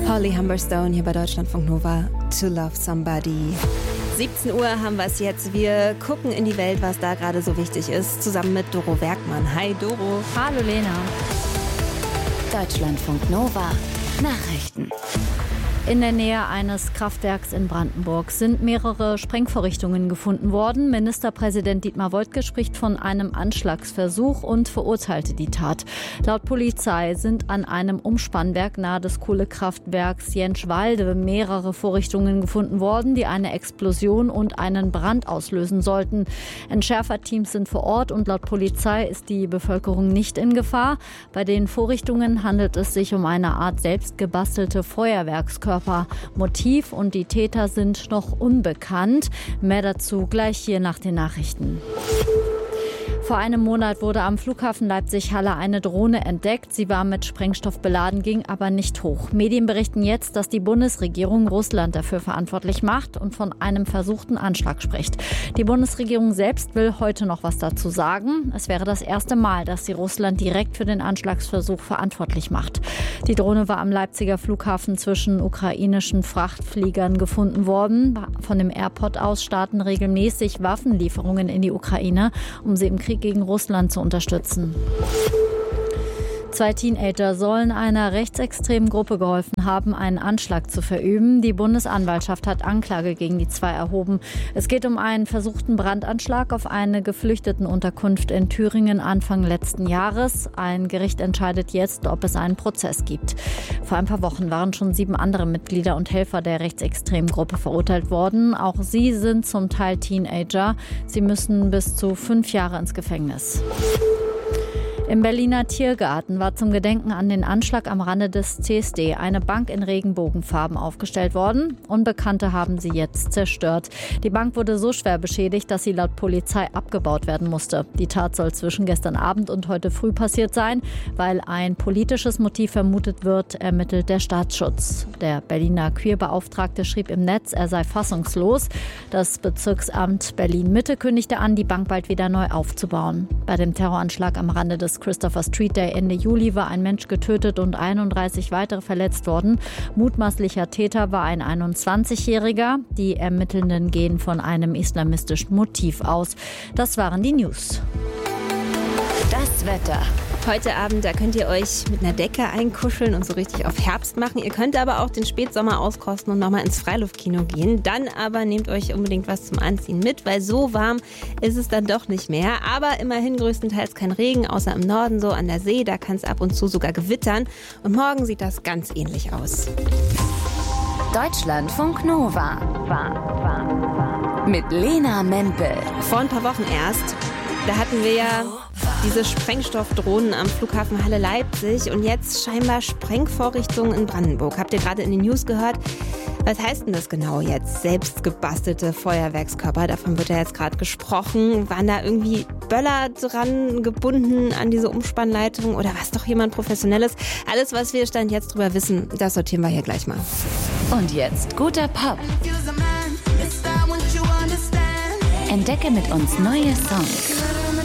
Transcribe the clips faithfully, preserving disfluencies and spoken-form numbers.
Holly Humberstone hier bei Deutschlandfunk Nova, To Love Somebody. siebzehn Uhr haben wir es jetzt. Wir gucken in die Welt, was da gerade so wichtig ist, zusammen mit Doro Werkmann. Hi Doro. Hallo Lena. Deutschlandfunk Nova Nachrichten. In der Nähe eines Kraftwerks in Brandenburg sind mehrere Sprengvorrichtungen gefunden worden. Ministerpräsident Dietmar Woidke spricht von einem Anschlagsversuch und verurteilte die Tat. Laut Polizei sind an einem Umspannwerk nahe des Kohlekraftwerks Jentschwalde mehrere Vorrichtungen gefunden worden, die eine Explosion und einen Brand auslösen sollten. Entschärferteams sind vor Ort und laut Polizei ist die Bevölkerung nicht in Gefahr. Bei den Vorrichtungen handelt es sich um eine Art selbstgebastelte Feuerwerkskörper. Motiv und die Täter sind noch unbekannt. Mehr dazu gleich hier nach den Nachrichten. Vor einem Monat wurde am Flughafen Leipzig-Halle eine Drohne entdeckt. Sie war mit Sprengstoff beladen, ging aber nicht hoch. Medien berichten jetzt, dass die Bundesregierung Russland dafür verantwortlich macht und von einem versuchten Anschlag spricht. Die Bundesregierung selbst will heute noch was dazu sagen. Es wäre das erste Mal, dass sie Russland direkt für den Anschlagsversuch verantwortlich macht. Die Drohne war am Leipziger Flughafen zwischen ukrainischen Frachtfliegern gefunden worden. Von dem Airport aus starten regelmäßig Waffenlieferungen in die Ukraine, um sie im Krieg gegen Russland zu unterstützen. Zwei Teenager sollen einer rechtsextremen Gruppe geholfen haben, einen Anschlag zu verüben. Die Bundesanwaltschaft hat Anklage gegen die zwei erhoben. Es geht um einen versuchten Brandanschlag auf eine Geflüchtetenunterkunft in Thüringen Anfang letzten Jahres. Ein Gericht entscheidet jetzt, ob es einen Prozess gibt. Vor ein paar Wochen waren schon sieben andere Mitglieder und Helfer der rechtsextremen Gruppe verurteilt worden. Auch sie sind zum Teil Teenager. Sie müssen bis zu fünf Jahre ins Gefängnis. Im Berliner Tiergarten war zum Gedenken an den Anschlag am Rande des C S D eine Bank in Regenbogenfarben aufgestellt worden. Unbekannte haben sie jetzt zerstört. Die Bank wurde so schwer beschädigt, dass sie laut Polizei abgebaut werden musste. Die Tat soll zwischen gestern Abend und heute früh passiert sein. Weil ein politisches Motiv vermutet wird, ermittelt der Staatsschutz. Der Berliner Queerbeauftragte schrieb im Netz, er sei fassungslos. Das Bezirksamt Berlin-Mitte kündigte an, die Bank bald wieder neu aufzubauen. Bei dem Terroranschlag am Rande des Christopher Street Day Ende Juli war ein Mensch getötet und einunddreißig weitere verletzt worden. Mutmaßlicher Täter war ein einundzwanzigjähriger. Die Ermittelnden gehen von einem islamistischen Motiv aus. Das waren die News. Das Wetter. Heute Abend, da könnt ihr euch mit einer Decke einkuscheln und so richtig auf Herbst machen. Ihr könnt aber auch den Spätsommer auskosten und nochmal ins Freiluftkino gehen. Dann aber nehmt euch unbedingt was zum Anziehen mit, weil so warm ist es dann doch nicht mehr. Aber immerhin größtenteils kein Regen, außer im Norden so an der See. Da kann es ab und zu sogar gewittern. Und morgen sieht das ganz ähnlich aus. Deutschlandfunk Nova. Mit Lena Mempel. Vor ein paar Wochen erst, da hatten wir ja diese Sprengstoffdrohnen am Flughafen Halle Leipzig und jetzt scheinbar Sprengvorrichtungen in Brandenburg. Habt ihr gerade in den News gehört? Was heißt denn das genau jetzt? Selbstgebastelte Feuerwerkskörper, davon wird ja jetzt gerade gesprochen. Waren da irgendwie Böller dran gebunden an diese Umspannleitung oder was doch jemand Professionelles? Alles, was wir Stand jetzt drüber wissen, das sortieren wir hier gleich mal. Und jetzt guter Pop. Entdecke mit uns neue Songs.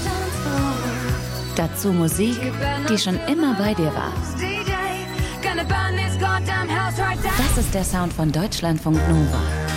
Dazu Musik, die schon immer bei dir war. Das ist der Sound von Deutschlandfunk Nova.